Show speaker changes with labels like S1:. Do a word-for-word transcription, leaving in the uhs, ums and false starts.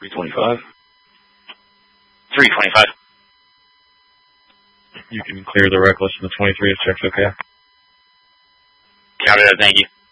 S1: three twenty-five.
S2: three twenty-five.
S1: You can clear the reckless in the twenty-three if check's okay.
S2: Copy that, thank you.